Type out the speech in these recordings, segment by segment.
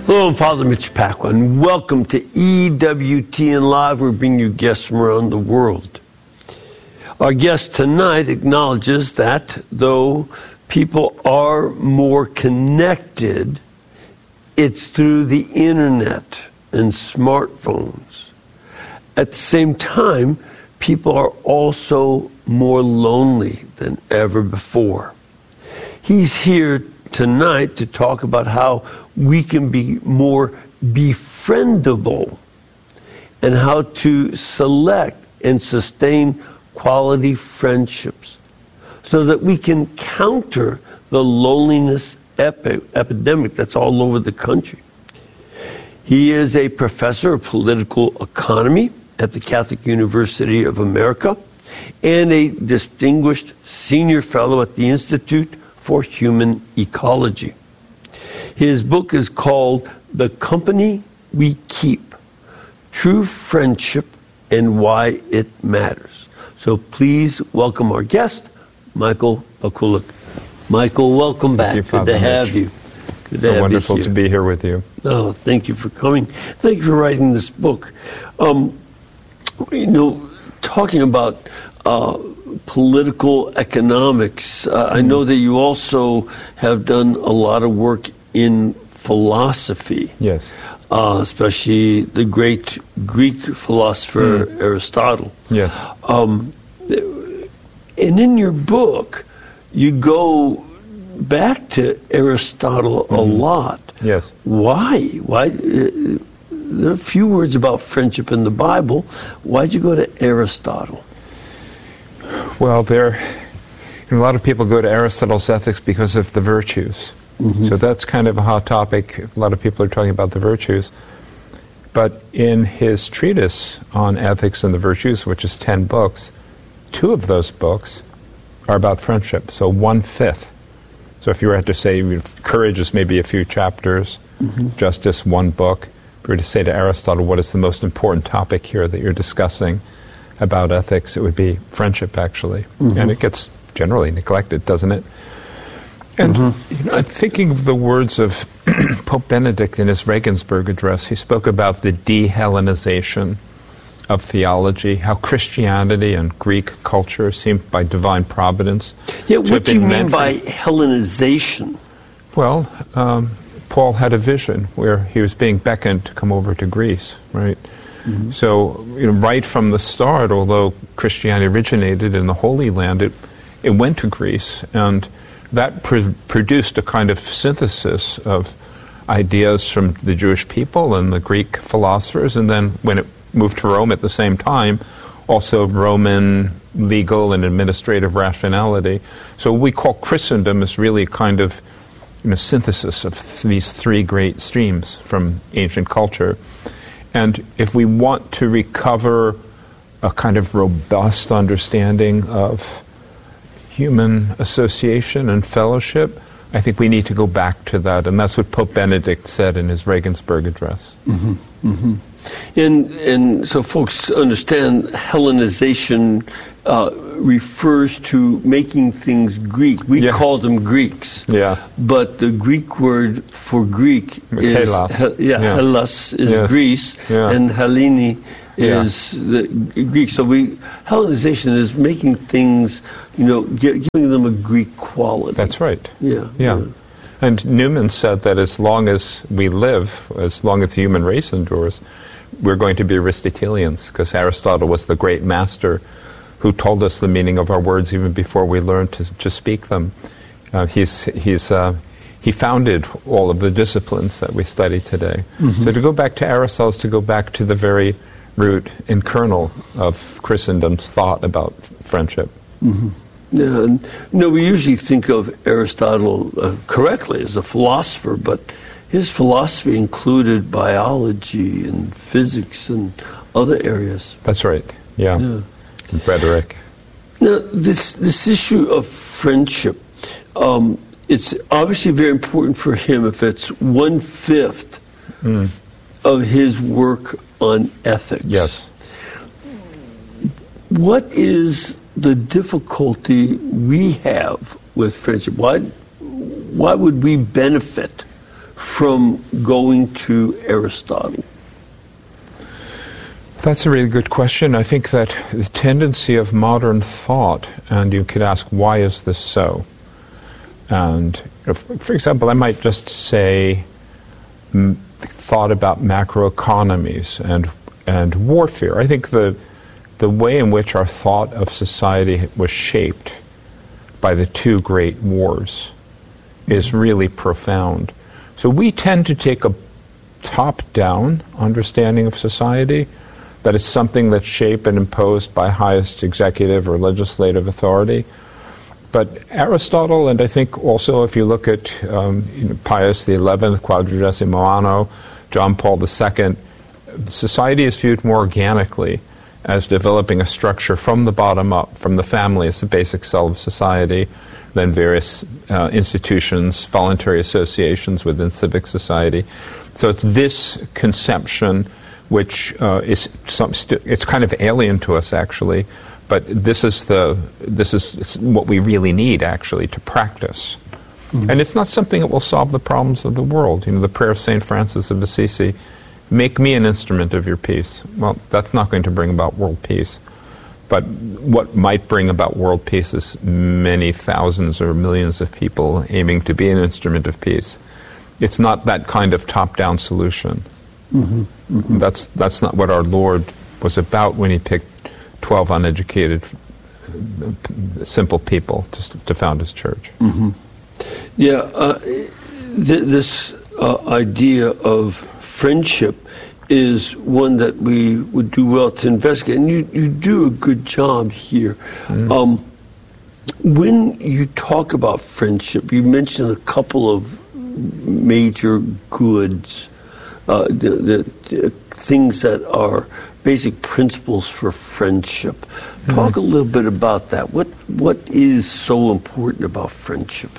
Hello, I'm Father Mitch Paquin. Welcome to EWTN Live. We bring you guests from around the world. Our guest tonight acknowledges that though people are more connected, it's through the internet and smartphones. At the same time, people are also more lonely than ever before. He's here tonight to talk about how we can be more befriendable and how to select and sustain quality friendships so that we can counter the loneliness epidemic that's all over the country. He is a professor of political economy at the Catholic University of America and a distinguished senior fellow at the Institute for Human Ecology. His book is called The Company We Keep, True Friendship and Why It Matters. So please welcome our guest, Michael Bakulik. Michael, welcome back. Good to have you. Good to have wonderful you to be here with you. Oh, thank you for coming. Thank you for writing this book. Talking about political economics, I know that you also have done a lot of work in philosophy. Yes. Especially the great Greek philosopher Aristotle. Yes. And in your book, you go back to Aristotle a lot. Yes. Why? There are a few words about friendship in the Bible. Why'd you go to Aristotle? Well, a lot of people go to Aristotle's ethics because of the virtues. So that's kind of a hot topic. A lot of people are talking about the virtues. But in his treatise on ethics and the virtues, which is 10 books, 2 of those books are about friendship, so 1/5. So if you were to say courage is maybe a few chapters, justice 1 book, if you were to say to Aristotle, what is the most important topic here that you're discussing about ethics, it would be friendship, actually. And it gets generally neglected, doesn't it? And I'm thinking of the words of Pope Benedict in his Regensburg address. He spoke about the de-Hellenization of theology, how Christianity and Greek culture seemed by divine providence. Yeah, what do you mean by Hellenization? Well, Paul had a vision where he was being beckoned to come over to Greece, right? So, right from the start, although Christianity originated in the Holy Land, it went to Greece, and that produced a kind of synthesis of ideas from the Jewish people and the Greek philosophers, and then when it moved to Rome at the same time, also Roman legal and administrative rationality. So what we call Christendom is really kind of synthesis of these 3 great streams from ancient culture. And if we want to recover a kind of robust understanding of human association and fellowship, I think we need to go back to that, and that's what Pope Benedict said in his Regensburg address. And so folks understand Hellenization refers to making things Greek. We call them Greeks. But the Greek word for Greek is Hellas. Hellas is Greece, and Hellene is the Greek. So Hellenization is making things, giving them a Greek quality. That's right. Yeah. And Newman said that as long as we live, as long as the human race endures, we're going to be Aristotelians, because Aristotle was the great master who told us the meaning of our words even before we learned to speak them. He founded all of the disciplines that we study today. So to go back to Aristotle is to go back to the very root and kernel of Christendom's thought about friendship. Yeah, we usually think of Aristotle correctly as a philosopher, but his philosophy included biology and physics and other areas. That's right. Yeah. And rhetoric. Now, this issue of friendship, it's obviously very important for him if it's 1/5 of his work on ethics. Yes. What is the difficulty we have with friendship? Why would we benefit from going to Aristotle? That's a really good question. I think that the tendency of modern thought, and you could ask, why is this so? And, for example, I might just say thought about macroeconomies and warfare. I think the way in which our thought of society was shaped by the two great wars is really profound. So we tend to take a top-down understanding of society, that is something that's shaped and imposed by highest executive or legislative authority. But Aristotle, and I think also if you look at Pius XI, Quadragesimo Anno, John Paul II, society is viewed more organically as developing a structure from the bottom up, from the family as the basic cell of society, then various institutions, voluntary associations within civic society. So it's this conception which it's kind of alien to us, actually, but this is what we really need, actually, to practice. Mm-hmm. And it's not something that will solve the problems of the world. The prayer of St. Francis of Assisi, make me an instrument of your peace. Well, that's not going to bring about world peace. But what might bring about world peace is many thousands or millions of people aiming to be an instrument of peace. It's not that kind of top-down solution. Mm-hmm. Mm-hmm. That's not what our Lord was about when he picked 12 uneducated, simple people to found his church. Mm-hmm. Yeah, this idea of friendship is one that we would do well to investigate, and you do a good job here. Mm-hmm. When you talk about friendship, you mentioned a couple of major goods. The things that are basic principles for friendship. Talk a little bit about that. What is so important about friendship?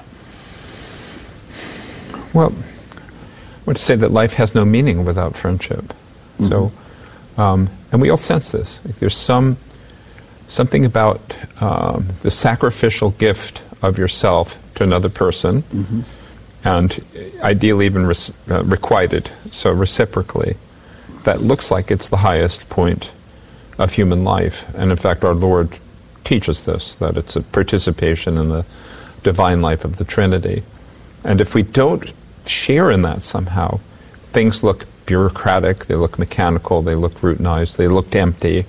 Well, I want to say that life has no meaning without friendship. Mm-hmm. So, and we all sense this. There's something about the sacrificial gift of yourself to another person. Mm-hmm. And ideally even requited, so reciprocally, that looks like it's the highest point of human life. And in fact, our Lord teaches this, that it's a participation in the divine life of the Trinity. And if we don't share in that somehow, things look bureaucratic, they look mechanical, they look routinized, they look empty.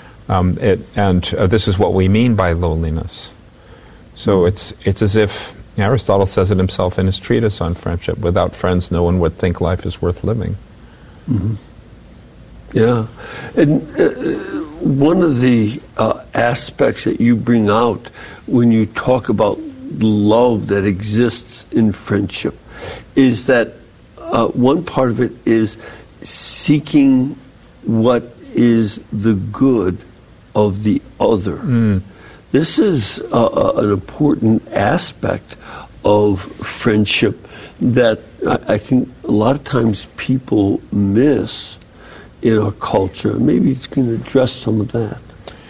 This is what we mean by loneliness. So it's as if Aristotle says it himself in his treatise on friendship. Without friends, no one would think life is worth living. Mm-hmm. Yeah. And one of the aspects that you bring out when you talk about love that exists in friendship is that one part of it is seeking what is the good of the other. Mm. This is an important aspect of friendship that I think a lot of times people miss in our culture. Maybe you can address some of that.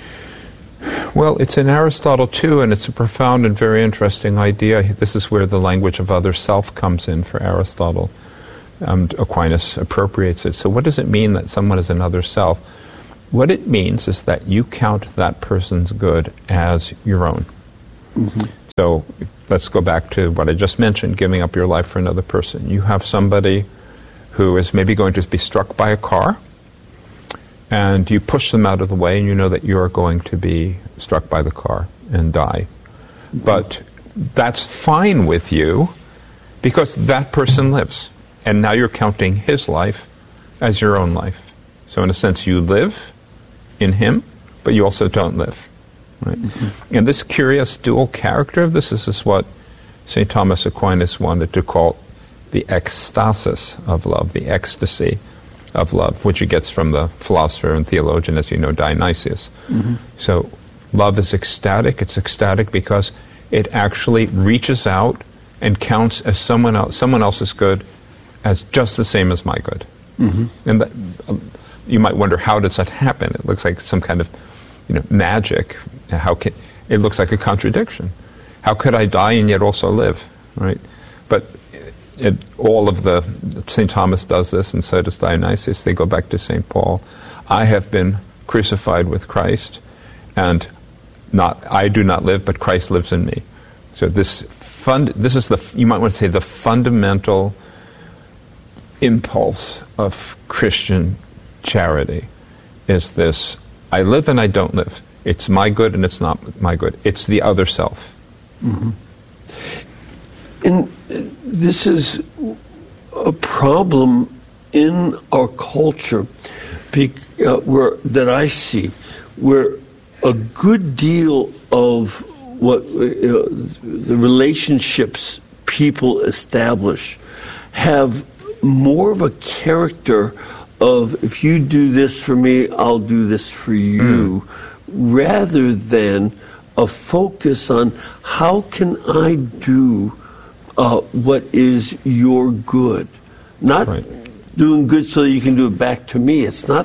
Well, it's in Aristotle too, and it's a profound and very interesting idea. This is where the language of other self comes in for Aristotle. Aquinas appropriates it. So what does it mean that someone is another self? What it means is that you count that person's good as your own. Mm-hmm. So let's go back to what I just mentioned, giving up your life for another person. You have somebody who is maybe going to be struck by a car, and you push them out of the way, and you know that you're going to be struck by the car and die. Mm-hmm. But that's fine with you because that person lives, and now you're counting his life as your own life. So in a sense, you live in him, but you also don't live. Right? Mm-hmm. And this curious dual character of this is what St. Thomas Aquinas wanted to call the ecstasis of love, the ecstasy of love, which he gets from the philosopher and theologian, as you know, Dionysius. Mm-hmm. So love is ecstatic. It's ecstatic because it actually reaches out and counts as someone else's good as just the same as my good. Mm-hmm. And that, you might wonder, how does that happen? It looks like some kind of, magic. It looks like a contradiction. How could I die and yet also live, right? But all of the, St. Thomas does this, and so does Dionysius. They go back to St. Paul. I have been crucified with Christ, and I do not live, but Christ lives in me. So this is you might want to say, the fundamental impulse of Christian charity is this: I live and I don't live. It's my good and it's not my good. It's the other self. Mm-hmm. And this is a problem in our culture that I see, where a good deal of what the relationships people establish have more of a character of, if you do this for me, I'll do this for you, rather than a focus on how can I do what is your good. Not doing good so that you can do it back to me. It's not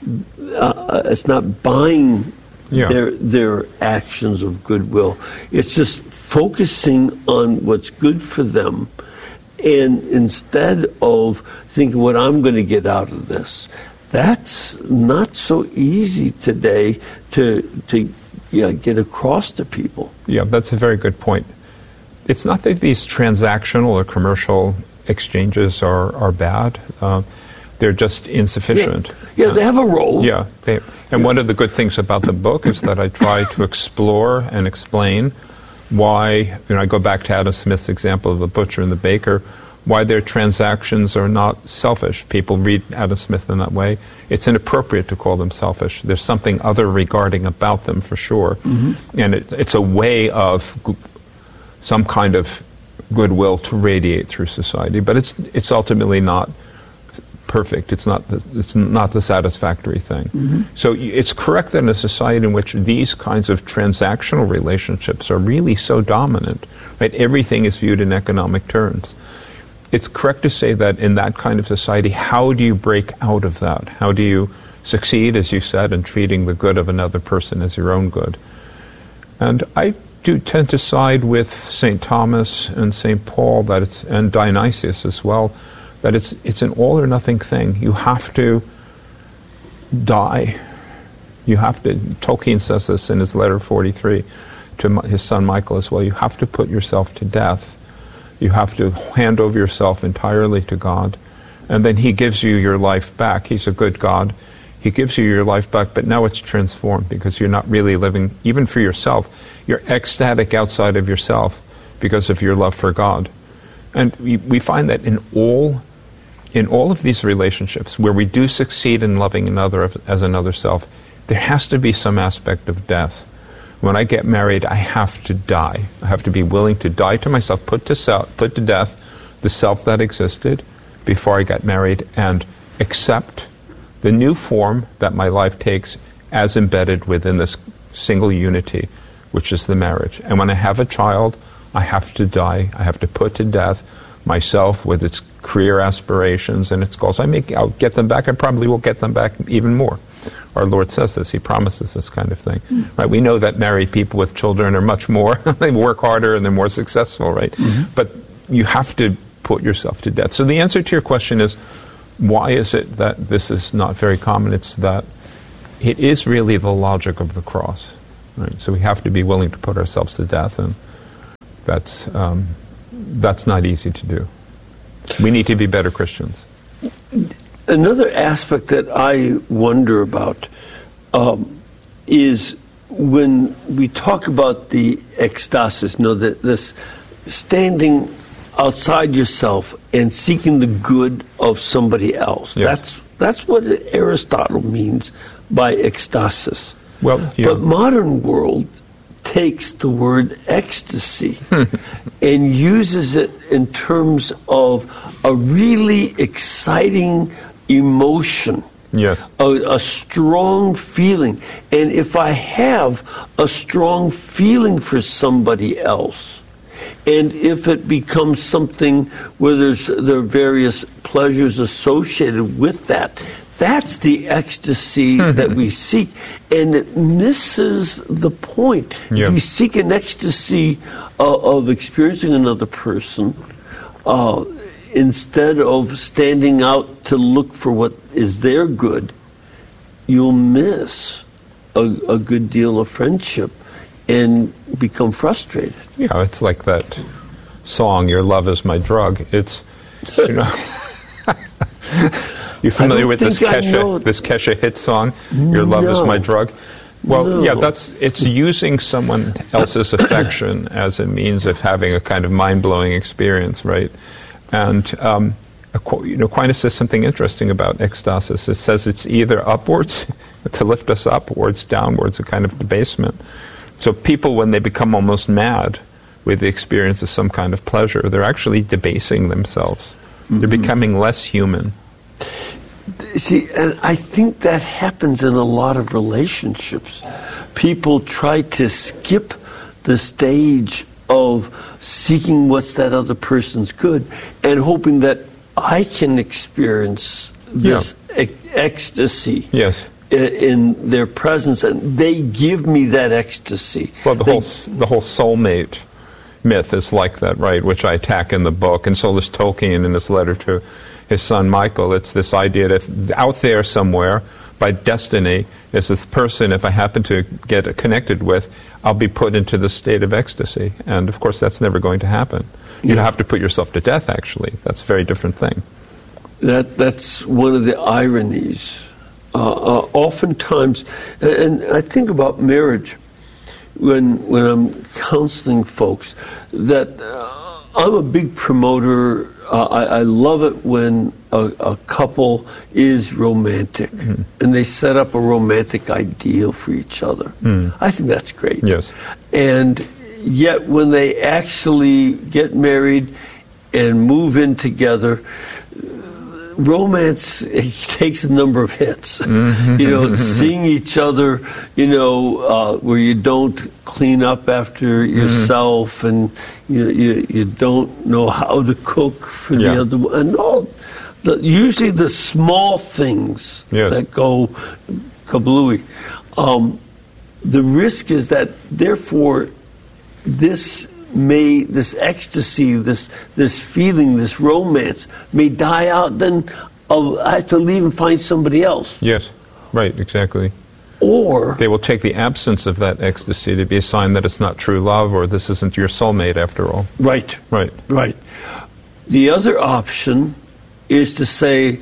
buying their actions of goodwill. It's just focusing on what's good for them, and instead of thinking what I'm going to get out of this. That's not so easy today to get across to people. Yeah, that's a very good point. It's not that these transactional or commercial exchanges are bad. They're just insufficient. Yeah, they have a role. One of the good things about the book is that I try to explore and explain why, I go back to Adam Smith's example of the butcher and the baker, why their transactions are not selfish. People read Adam Smith in that way. It's inappropriate to call them selfish. There's something other regarding about them, for sure. Mm-hmm. And it's a way of some kind of goodwill to radiate through society. But it's ultimately not perfect. It's not the satisfactory thing. Mm-hmm. So it's correct that in a society in which these kinds of transactional relationships are really so dominant, right? Everything is viewed in economic terms. It's correct to say that in that kind of society, how do you break out of that? How do you succeed, as you said, in treating the good of another person as your own good? And I do tend to side with St. Thomas and St. Paul, and Dionysius as well, that it's an all or nothing thing. You have to die. Tolkien says this in his letter 43 to his son Michael as well. You have to put yourself to death. You have to hand over yourself entirely to God, and then He gives you your life back. He's a good God. He gives you your life back, but now it's transformed because you're not really living even for yourself. You're ecstatic outside of yourself because of your love for God. And we find that in all of these relationships where we do succeed in loving another as another self, there has to be some aspect of death. When I get married, I have to die. I have to be willing to die to myself, put to death the self that existed before I got married, and accept the new form that my life takes as embedded within this single unity, which is the marriage. And when I have a child, I have to die. I have to put to death myself with its career aspirations and its goals. I'll get them back. I probably will get them back even more. Our Lord says this. He promises this kind of thing. Mm-hmm. Right? We know that married people with children are much more, they work harder and they're more successful, right? Mm-hmm. But you have to put yourself to death. So the answer to your question is, why is it that this is not very common? It's that it is really the logic of the cross. Right? So we have to be willing to put ourselves to death, and that's not easy to do. We need to be better Christians. Another aspect that I wonder about is when we talk about the ecstasis, this standing outside yourself and seeking the good of somebody else. Yes. That's what Aristotle means by ecstasis. Well, yeah. But modern world takes the word ecstasy and uses it in terms of a really exciting emotion. Yes. A strong feeling. And if I have a strong feeling for somebody else, and if it becomes something where there are various pleasures associated with that, that's the ecstasy that we seek. And it misses the point. Yep. If you seek an ecstasy of experiencing another person, instead of standing out to look for what is their good, you'll miss a good deal of friendship and become frustrated. Yeah, it's like that song, "Your Love Is My Drug." It's, you know, you familiar with this Kesha hit song, "Your Love Is My Drug"? Well, yeah, it's using someone else's affection as a means of having a kind of mind-blowing experience, right? And Aquinas says something interesting about ecstasis. It says it's either upwards, to lift us up, or it's downwards, a kind of debasement. So people, when they become almost mad with the experience of some kind of pleasure, they're actually debasing themselves. Mm-hmm. They're becoming less human. See, and I think that happens in a lot of relationships. People try to skip the stage of seeking what's that other person's good and hoping that I can experience this ecstasy in their presence, and they give me that ecstasy. Well, the whole soulmate myth is like that, right, which I attack in the book, and so does Tolkien in his letter to his son Michael. It's this idea that out there somewhere, by destiny, is this person, if I happen to get connected with, I'll be put into the state of ecstasy. And of course, that's never going to happen. You have to put yourself to death, actually. That's a very different thing. That's one of the ironies. Oftentimes, and I think about marriage when I'm counseling folks, that I'm a big promoter. I love it when a couple is romantic and they set up a romantic ideal for each other. I think that's great. Yes. And yet when they actually get married and move in together, romance takes a number of hits. Seeing each other, where you don't clean up after yourself, and you don't know how to cook for the other one, and usually the small things that go kablooey. The risk is that, therefore, this ecstasy, this feeling, this romance may die out, then I have to leave and find somebody else. Yes, right, exactly. Or they will take the absence of that ecstasy to be a sign that it's not true love, or this isn't your soulmate after all. Right. The other option is to say,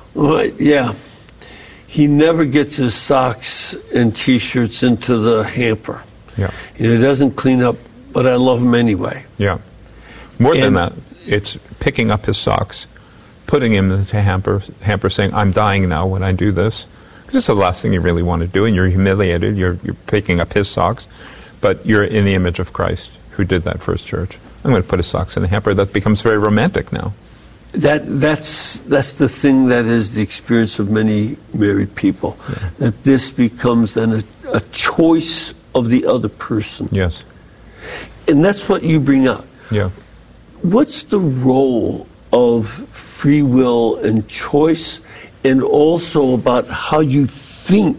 he never gets his socks and T-shirts into the hamper. Yeah. He doesn't clean up, but I love him anyway. Yeah. More than that, it's picking up his socks, putting him into hamper saying, I'm dying now when I do this. This is the last thing you really want to do, and you're humiliated. You're picking up his socks, but you're in the image of Christ, who did that for his church. I'm going to put his socks in the hamper. That becomes very romantic now. That's the thing that is the experience of many married people, that this becomes then a choice of the other person. Yes. And that's what you bring up. Yeah. What's the role of free will and choice, and also about how you think,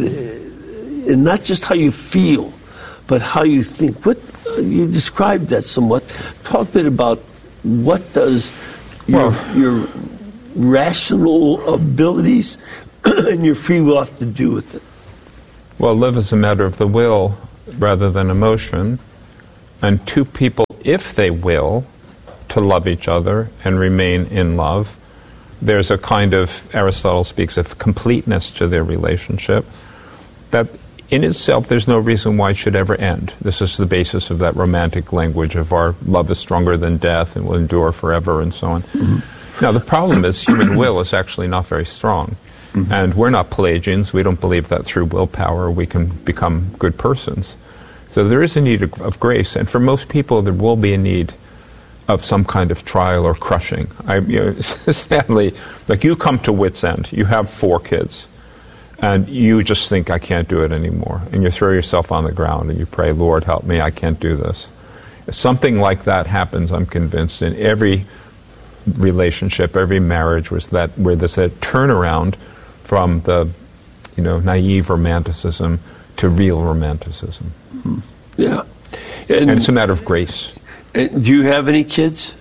and not just how you feel, but how you think? You described that somewhat. Talk a bit about what does your rational abilities and your free will have to do with it? Well, love is a matter of the will rather than emotion. And two people, if they will, to love each other and remain in love, there's a kind of, Aristotle speaks of completeness to their relationship, that in itself there's no reason why it should ever end. This is the basis of that romantic language of our love is stronger than death and will endure forever and so on. Mm-hmm. Now the problem is human will is actually not very strong. Mm-hmm. And we're not Pelagians. We don't believe that through willpower we can become good persons. So there is a need of grace, and for most people there will be a need of some kind of trial or crushing. Sadly, like you come to wit's end, you have 4 kids, and you just think, I can't do it anymore. And you throw yourself on the ground and you pray, Lord, help me, I can't do this. Something like that happens, I'm convinced, in every relationship, every marriage, where there's a turnaround from the naive romanticism to real romanticism. Mm-hmm. Yeah. And it's a matter of grace. Do you have any kids?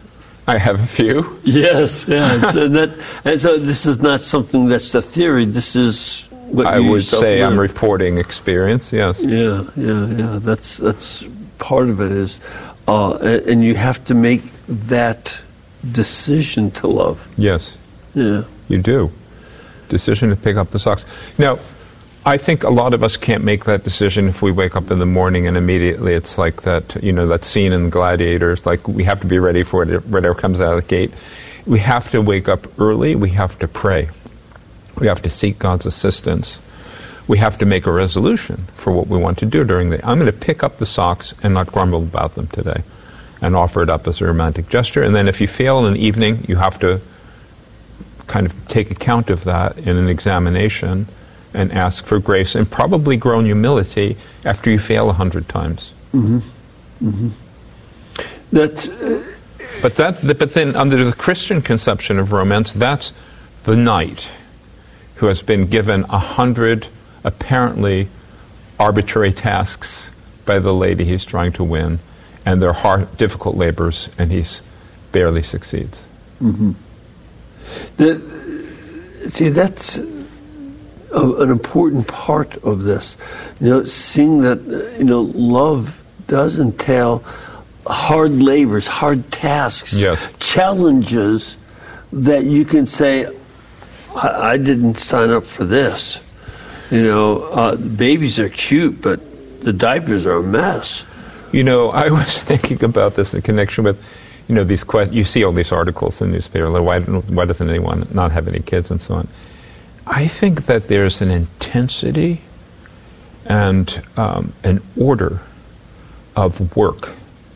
I have a few. Yes, yeah. And so this is not something that's a theory. This is what I you would yourself say learned. I'm reporting experience, yes. Yeah. That's part of it is, and you have to make that decision to love. Yes. Yeah. You do. Decision to pick up the socks. Now, I think a lot of us can't make that decision if we wake up in the morning and immediately it's like that, that scene in Gladiators, like we have to be ready for whatever comes out of the gate. We have to wake up early. We have to pray. We have to seek God's assistance. We have to make a resolution for what we want to do during the day. I'm going to pick up the socks and not grumble about them today and offer it up as a romantic gesture. And then if you fail in the evening, you have to kind of take account of that in an examination and ask for grace, and probably grow in humility after you fail 100 times. Mm-hmm. Mm-hmm. That's. But then, under the Christian conception of romance, that's the knight who has been given 100 apparently arbitrary tasks by the lady he's trying to win, and they're hard, difficult labors, and he barely succeeds. Mm-hmm. That's an important part of this, seeing that love does entail hard labors, hard tasks, yes. Challenges that you can say, I didn't sign up for this. Babies are cute, but the diapers are a mess. I was thinking about this in connection with, these you see all these articles in the newspaper, like why doesn't anyone not have any kids and so on. I think that there's an intensity and an order of work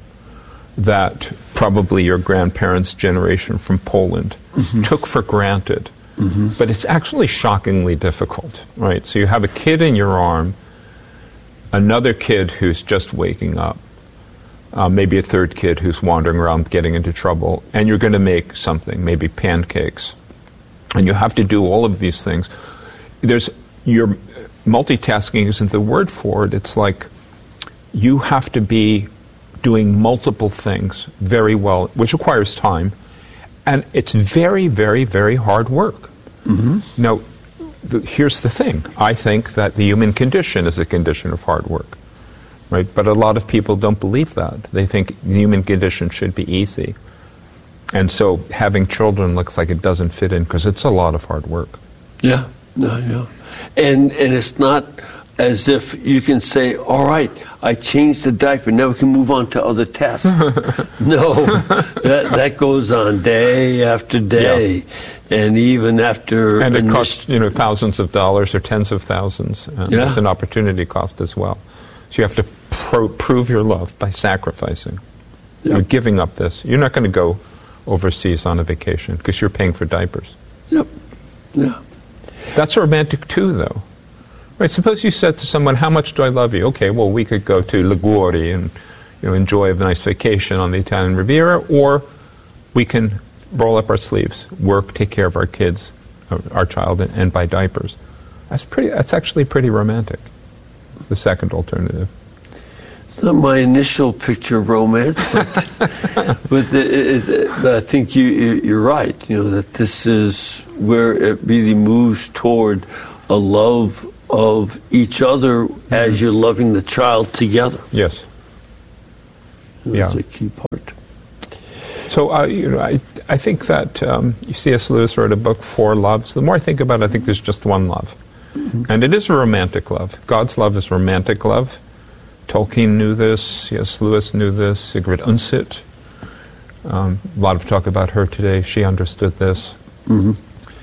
that probably your grandparents' generation from Poland took for granted. Mm-hmm. But it's actually shockingly difficult, right? So you have a kid in your arm, another kid who's just waking up, maybe a third kid who's wandering around getting into trouble, and you're going to make something, maybe pancakes. And you have to do all of these things. Your multitasking isn't the word for it. It's like you have to be doing multiple things very well, which requires time. And it's very, very, very hard work. Mm-hmm. Now, here's the thing. I think that the human condition is a condition of hard work, right? But a lot of people don't believe that. They think the human condition should be easy. And so having children looks like it doesn't fit in because it's a lot of hard work. Yeah. And it's not as if you can say, all right, I changed the diaper, now we can move on to other tasks. No, that goes on day after day. Yeah. And even after... And it costs, thousands of dollars or tens of thousands. And There's an opportunity cost as well. So you have to prove your love by sacrificing. Yep. You're giving up this. You're not going to go overseas on a vacation because you're paying for diapers. Yep. Yeah. That's romantic too, though. Right? Suppose you said to someone, "How much do I love you?" Okay, well, we could go to Liguori and enjoy a nice vacation on the Italian Riviera, or we can roll up our sleeves, work, take care of our kids, our child, and buy diapers. That's actually pretty romantic. The second alternative. It's not my initial picture of romance, but I think you're right. That this is where it really moves toward a love of each other as you're loving the child together. Yes. That's a key part. So, I think that C.S. Lewis wrote a book, Four Loves. The more I think about it, I think there's just one love. Mm-hmm. And it is a romantic love. God's love is romantic love. Tolkien knew this. C.S. Lewis knew this. Sigrid Undset. A lot of talk about her today. She understood this. Mm-hmm.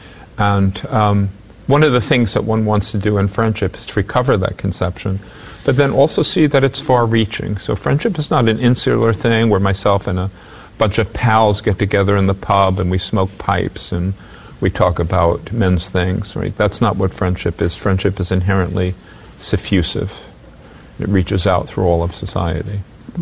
And one of the things that one wants to do in friendship is to recover that conception, but then also see that it's far-reaching. So friendship is not an insular thing where myself and a bunch of pals get together in the pub and we smoke pipes and we talk about men's things, right? That's not what friendship is. Friendship is inherently suffusive. It reaches out through all of society.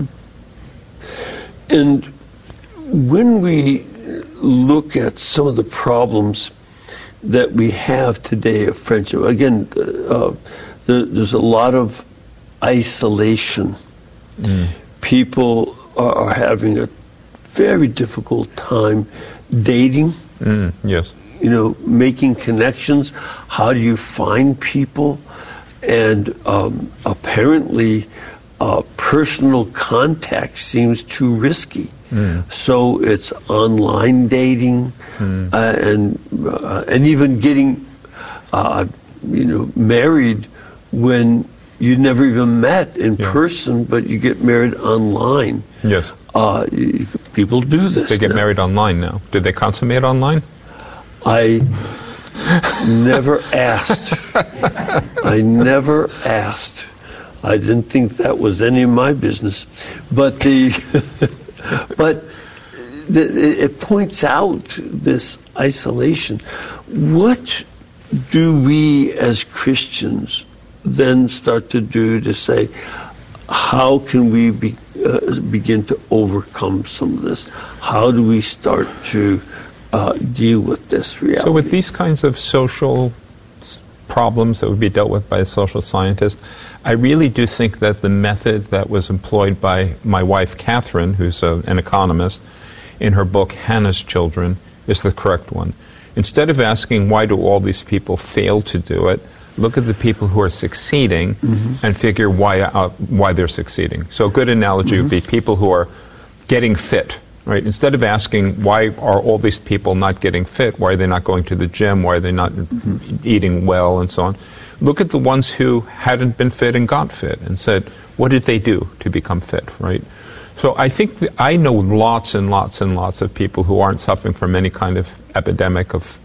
And when we look at some of the problems that we have today of friendship, again, there's a lot of isolation. People are having a very difficult time dating. Yes. Making connections. How do you find people? And apparently, personal contact seems too risky. So it's online dating, and even getting, married when you never even met in person, but you get married online. Yes. People do this. They get married online now. Did they consummate online? I never asked. I never asked. I didn't think that was any of my business. But it points out this isolation. What do we as Christians then start to do to say, how can we begin to overcome some of this? How do we start to deal with this reality? So with these kinds of social problems that would be dealt with by a social scientist, I really do think that the method that was employed by my wife, Catherine, who's an economist, in her book, Hannah's Children, is the correct one. Instead of asking, why do all these people fail to do it, look at the people who are succeeding and figure why they're succeeding. So a good analogy would be people who are getting fit, right? Instead of asking, why are all these people not getting fit? Why are they not going to the gym? Why are they not eating well and so on? Look at the ones who hadn't been fit and got fit and said, what did they do to become fit, right? So I think I know lots and lots and lots of people who aren't suffering from any kind of epidemic of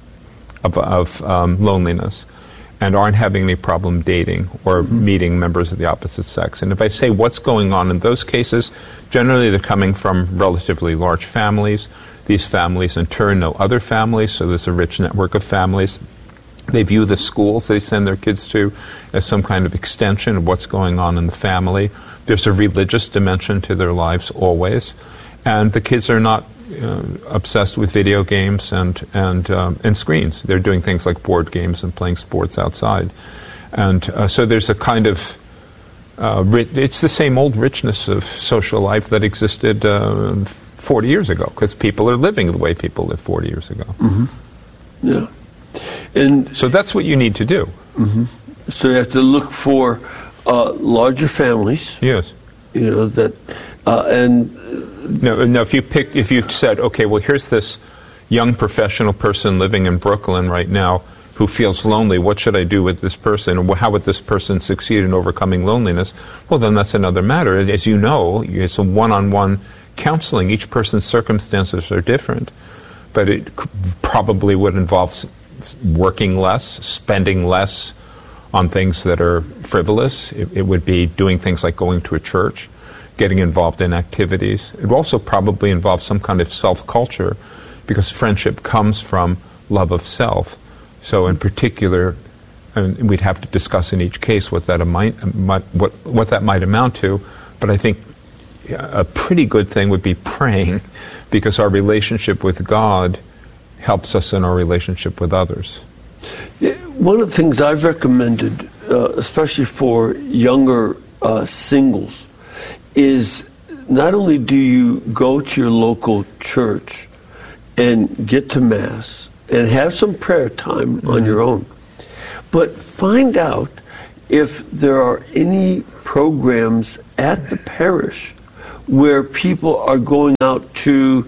loneliness and aren't having any problem dating or meeting members of the opposite sex. And if I say what's going on in those cases, generally they're coming from relatively large families. These families in turn know other families, so there's a rich network of families. They view the schools they send their kids to as some kind of extension of what's going on in the family. There's a religious dimension to their lives always. And the kids are not obsessed with video games and screens. They're doing things like board games and playing sports outside. And so there's a kind of, it's the same old richness of social life that existed 40 years ago, because people are living the way people lived 40 years ago. Yeah. And so that's what you need to do. So you have to look for larger families. Yes. That and no. If you said, okay, well, here's this young professional person living in Brooklyn right now who feels lonely. What should I do with this person? How would this person succeed in overcoming loneliness? Well, then that's another matter. As you know, it's a one-on-one counseling. Each person's circumstances are different, but it probably would involve working less, spending less on things that are frivolous. It would be doing things like going to a church, getting involved in activities. It would also probably involve some kind of self-culture, because friendship comes from love of self. So in particular, and we'd have to discuss in each case what that might amount to, but I think a pretty good thing would be praying, because our relationship with God helps us in our relationship with others. Yeah, one of the things I've recommended, especially for younger singles, is not only do you go to your local church and get to Mass and have some prayer time on your own, but find out if there are any programs at the parish where people are going out to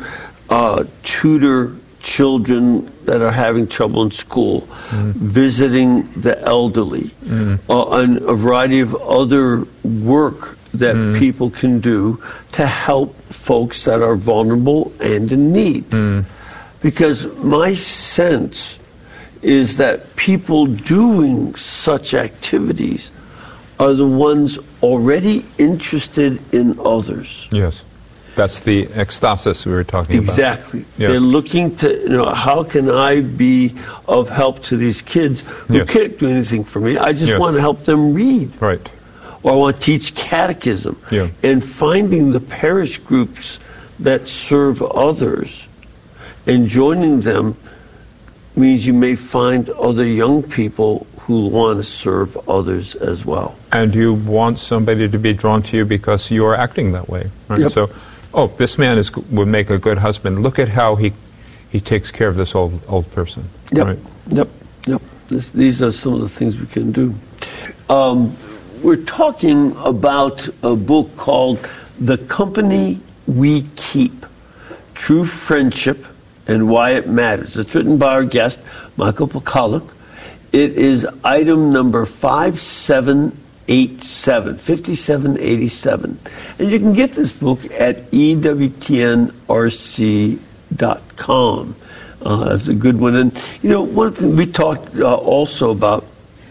tutor children that are having trouble in school, visiting the elderly, and a variety of other work that people can do to help folks that are vulnerable and in need. Because my sense is that people doing such activities are the ones already interested in others. Yes. That's the ecstasis we were talking about. Exactly. Yes. They're looking to, how can I be of help to these kids who can't do anything for me? I just want to help them read. Right. Or I want to teach catechism. And finding the parish groups that serve others and joining them means you may find other young people who want to serve others as well. And you want somebody to be drawn to you because you are acting that way. Right? So oh, this man would make a good husband. Look at how he takes care of this old person. Yep, right? yep. These are some of the things we can do. We're talking about a book called The Company We Keep, True Friendship and Why It Matters. It's written by our guest, Michael Pawluk. It is item number 5787. And you can get this book at EWTNRC.com. That's a good one. And, one thing we talked also about,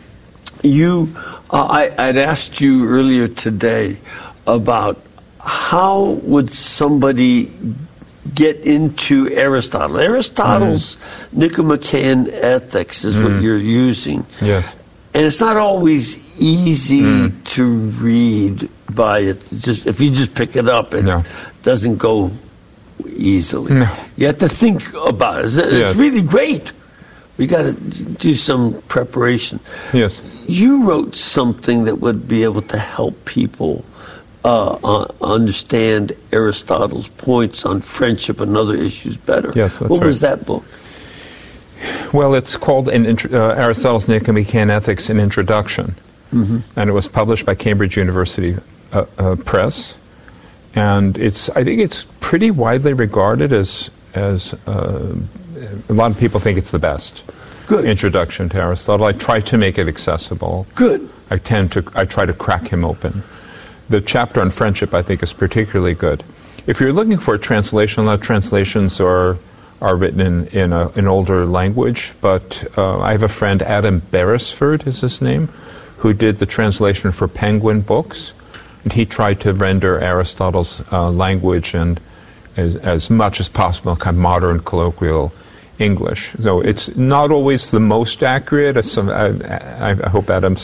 I'd asked you earlier today about how would somebody get into Aristotle. Aristotle's Nicomachean Ethics is what you're using. Yes. And it's not always easy to read by it. If you just pick it up, it doesn't go easily. No. You have to think about it. It's really great. We got to do some preparation. Yes. You wrote something that would be able to help people understand Aristotle's points on friendship and other issues better. Yes, that's What was that book? Well, it's called Aristotle's Nicomachean Ethics, an Introduction. And it was published by Cambridge University Press. And I think it's pretty widely regarded as a lot of people think it's the best introduction to Aristotle. I try to make it accessible. Good. I try to crack him open. The chapter on friendship, I think, is particularly good. If you're looking for a translation, a lot of translations are written in an older language, but I have a friend, Adam Beresford is his name, who did the translation for Penguin Books, and he tried to render Aristotle's language and as much as possible kind of modern colloquial English. So it's not always the most accurate. I hope Adam's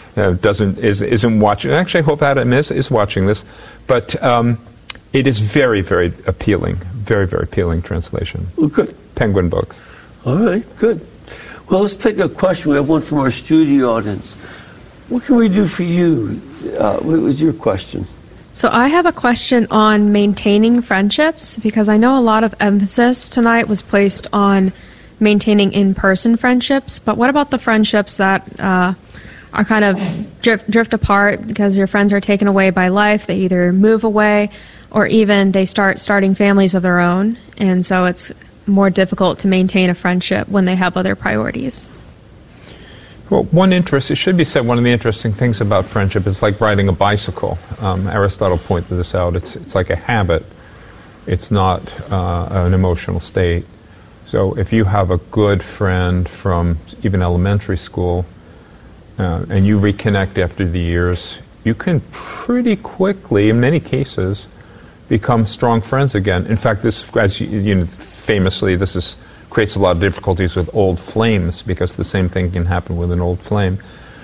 isn't watching. Actually, I hope Adam is watching this, but it is very, very appealing. Very, very appealing translation. Well, good. Penguin Books. All right, good. Well, let's take a question. We have one from our studio audience. What can we do for you? What was your question? So I have a question on maintaining friendships, because I know a lot of emphasis tonight was placed on maintaining in-person friendships, but what about the friendships that are kind of drift apart because your friends are taken away by life, they either move away or even they starting families of their own, and so it's more difficult to maintain a friendship when they have other priorities? Well, it should be said, one of the interesting things about friendship is like riding a bicycle. Aristotle pointed this out. It's like a habit. It's not an emotional state. So if you have a good friend from even elementary school and you reconnect after the years, you can pretty quickly, in many cases, become strong friends again. In fact, this, as famously, creates a lot of difficulties with old flames, because the same thing can happen with an old flame.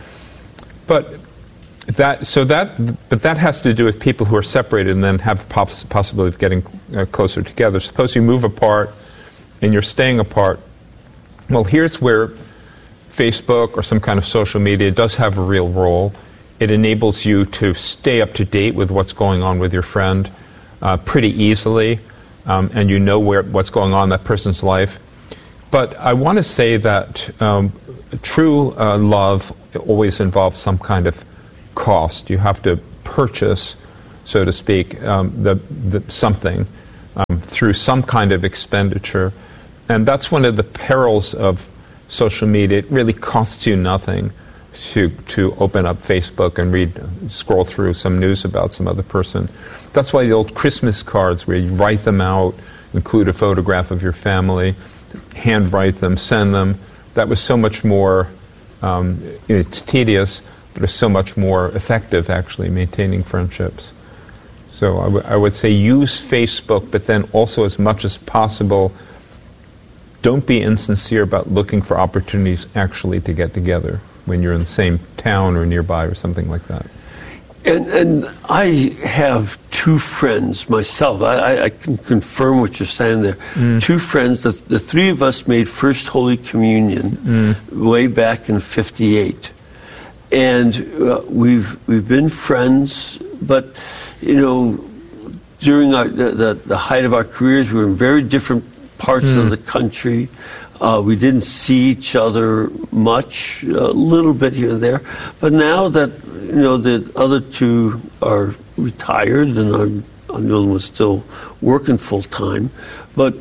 But that has to do with people who are separated and then have the possibility of getting closer together. Suppose you move apart and you're staying apart. Well, here's where Facebook or some kind of social media does have a real role. It enables you to stay up to date with what's going on with your friend pretty easily, and you know what's going on in that person's life. But I want to say that true love always involves some kind of cost. You have to purchase, so to speak, something through some kind of expenditure. And that's one of the perils of social media. It really costs you nothing to open up Facebook and scroll through some news about some other person. That's why the old Christmas cards, where you write them out, include a photograph of your family, handwrite them, send them, that was so much more, it's tedious, but it's so much more effective, actually, maintaining friendships. So I would say use Facebook, but then also, as much as possible, don't be insincere about looking for opportunities actually to get together when you're in the same town or nearby or something like that. And I have two friends myself. I can confirm what you're saying there. Two friends. The three of us made First Holy Communion way back in '58, and we've been friends. But during the height of our careers, we were in very different parts of the country. We didn't see each other much, a little bit here and there. But now that, the other two are retired and another one's still working full time, but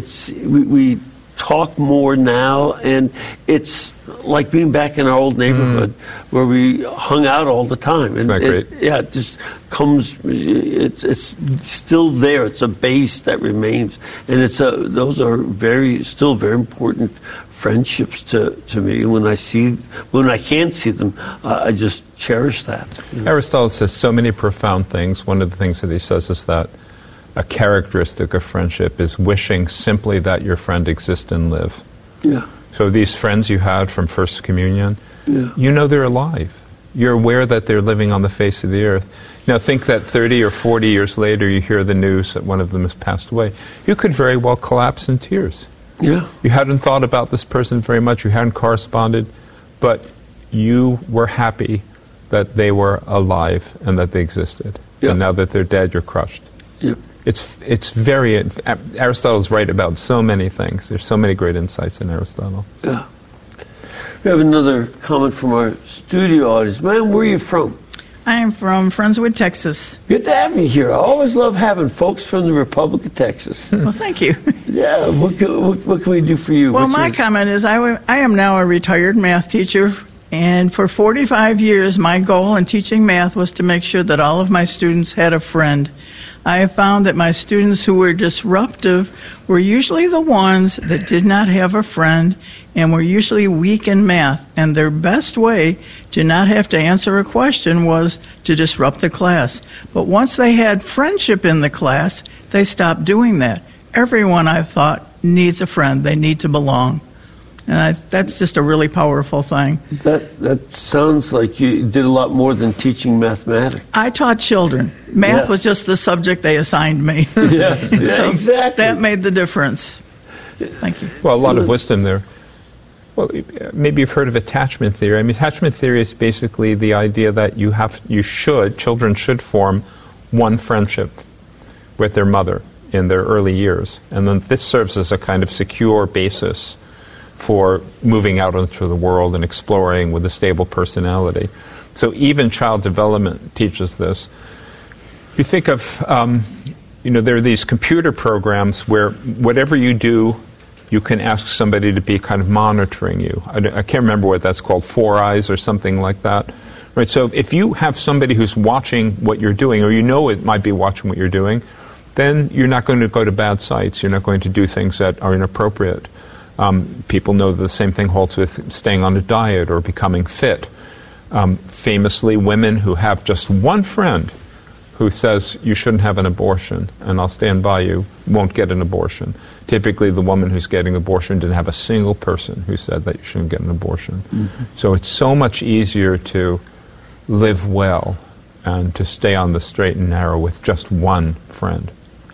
we talk more now, and it's like being back in our old neighborhood where we hung out all the time. Isn't that great? It just comes. It's still there. It's a base that remains, and those are still very important friendships to me. When I can't see them, I just cherish that. Aristotle says so many profound things. One of the things that he says is that a characteristic of friendship is wishing simply that your friend exist and live. Yeah. So these friends you had from First Communion, they're alive. You're aware that they're living on the face of the earth. Now think that 30 or 40 years later you hear the news that one of them has passed away. You could very well collapse in tears. Yeah. You hadn't thought about this person very much, you hadn't corresponded, but you were happy that they were alive and that they existed. Yeah. And now that they're dead, you're crushed. Yeah. It's very, Aristotle's right about so many things. There's so many great insights in Aristotle. Yeah. We have another comment from our studio audience. Man, where are you from? I am from Friendswood, Texas. Good to have you here. I always love having folks from the Republic of Texas. Well, thank you. Yeah, what can we do for you? Well, my comment is I am now a retired math teacher, and for 45 years my goal in teaching math was to make sure that all of my students had a friend. I have found that my students who were disruptive were usually the ones that did not have a friend and were usually weak in math, and their best way to not have to answer a question was to disrupt the class. But once they had friendship in the class, they stopped doing that. Everyone, I thought, needs a friend. They need to belong. And that's just a really powerful thing. That sounds like you did a lot more than teaching mathematics. I taught children. Math was just the subject they assigned me. Yeah, So exactly. that made the difference. Thank you. Well, a lot of wisdom there. Well, maybe you've heard of attachment theory. I mean, attachment theory is basically the idea that children should form one friendship with their mother in their early years. And then this serves as a kind of secure basis for moving out into the world and exploring with a stable personality. So even child development teaches this. You think of, there are these computer programs where whatever you do, you can ask somebody to be kind of monitoring you. I can't remember what that's called, 4 Eyes or something like that. Right. So if you have somebody who's watching what you're doing, or it might be watching what you're doing, then you're not going to go to bad sites. You're not going to do things that are inappropriate. People know that the same thing holds with staying on a diet or becoming fit. Famously, women who have just one friend who says you shouldn't have an abortion and I'll stand by you won't get an abortion. Typically, the woman who's getting an abortion didn't have a single person who said that you shouldn't get an abortion. Mm-hmm. So it's so much easier to live well and to stay on the straight and narrow with just one friend.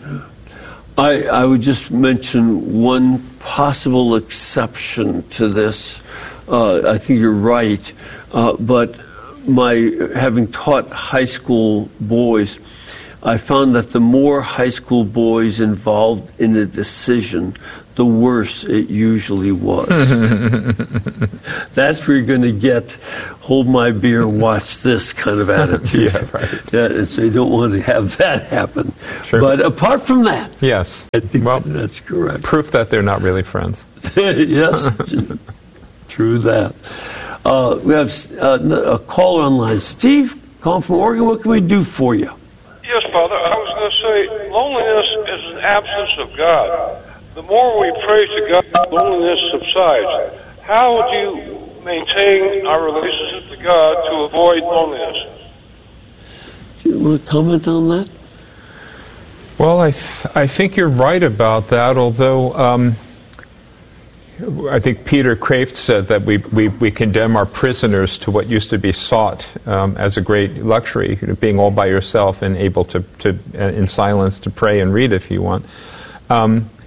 I would just mention one possible exception to this. I think you're right, but having taught high school boys, I found that the more high school boys involved in a decision, the worse it usually was. That's where you're going to get hold my beer and watch this kind of attitude. Yeah, right. And so you don't want to have that happen. Sure. But apart from that, yes, I think that's correct. Proof that they're not really friends. Yes, true that. We have a caller online. Steve, calling from Oregon. What can we do for you? Yes, Father. I was going to say loneliness is an absence of God. The more we pray to God, loneliness subsides. How do you maintain our relationship to God to avoid loneliness? Do you want to comment on that? Well, I think you're right about that, although I think Peter Kraft said that we condemn our prisoners to what used to be sought as a great luxury, being all by yourself and able to in silence to pray and read if you want.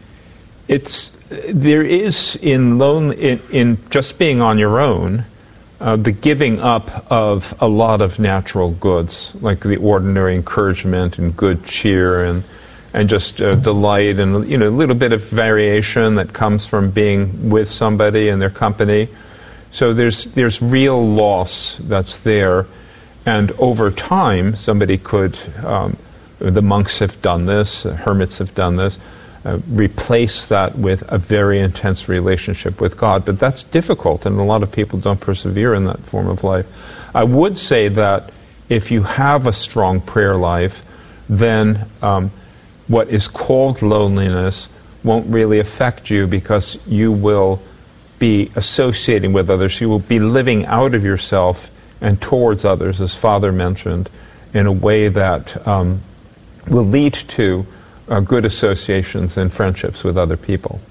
There is in just being on your own the giving up of a lot of natural goods, like the ordinary encouragement and good cheer and just delight and a little bit of variation that comes from being with somebody and their company. So there's real loss that's there, and over time somebody could, the monks have done this, hermits have done this, replace that with a very intense relationship with God. But that's difficult, and a lot of people don't persevere in that form of life. I would say that if you have a strong prayer life, then what is called loneliness won't really affect you, because you will be associating with others. You will be living out of yourself and towards others, as Father mentioned, in a way that will lead to good associations and friendships with other people.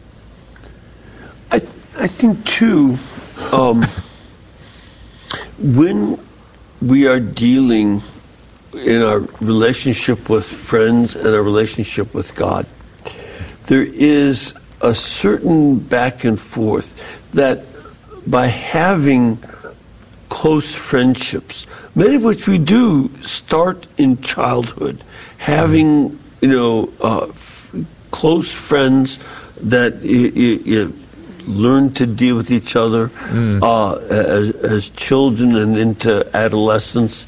I think, too, when we are dealing in our relationship with friends and our relationship with God, there is a certain back and forth that by having close friendships, many of which we do start in childhood, having close friends that you learn to deal with each other as children and into adolescence,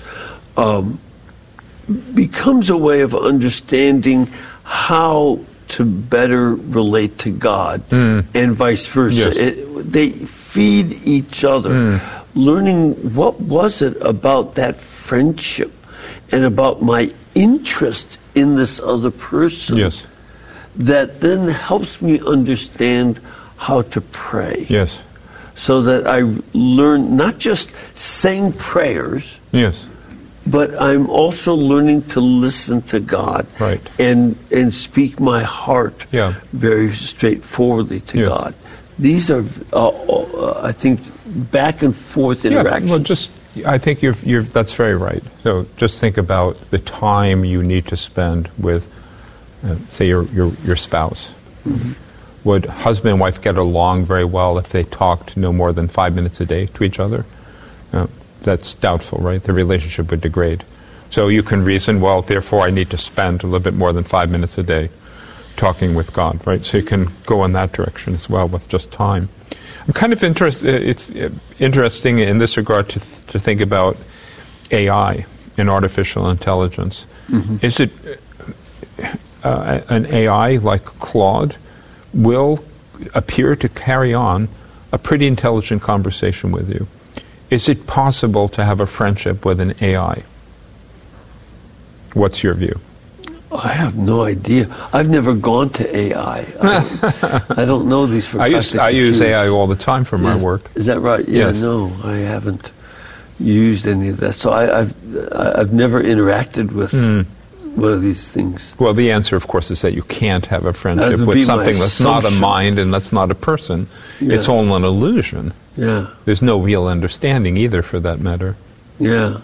becomes a way of understanding how to better relate to God and vice versa. Yes. They feed each other. Learning what was it about that friendship and about my interest in this other person, Yes. that then helps me understand how to pray. Yes. So that I learn not just saying prayers, Yes. but I'm also learning to listen to God, Right. and speak my heart very straightforwardly to Yes. God. These are, I think, back and forth interactions. Well, I think that's very right. So just think about the time you need to spend with, say, your spouse. Mm-hmm. Would husband and wife get along very well if they talked no more than 5 minutes a day to each other? That's doubtful, right? The relationship would degrade. So you can reason, well, therefore I need to spend a little bit more than 5 minutes a day talking with God, right? So you can go in that direction as well with just time. I'm kind of interested. It's interesting in this regard to think about AI and artificial intelligence. Mm-hmm. Is it an AI like Claude will appear to carry on a pretty intelligent conversation with you? Is it possible to have a friendship with an AI? What's your view? I have no idea. I've never gone to AI. I don't know these for I use AI all the time for my work. Is that right? Yeah, yes. No, I haven't used any of that. So I've never interacted with one of these things. Well, the answer, of course, is that you can't have a friendship with something that's not a mind and that's not a person. Yeah. It's all an illusion. Yeah. There's no real understanding either, for that matter. Yeah.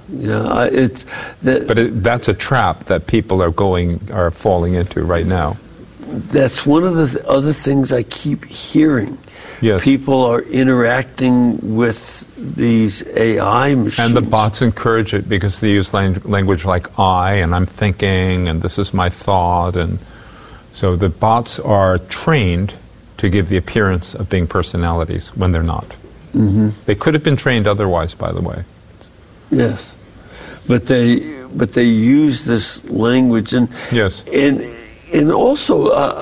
That's a trap that people are falling into right now. That's one of the other things I keep hearing. Yes. People are interacting with these AI machines. And the bots encourage it because they use language like I, and I'm thinking, and this is my thought. And so the bots are trained to give the appearance of being personalities when they're not. Mm-hmm. They could have been trained otherwise, by the way. Yes. But they use this language. And, yes. And also...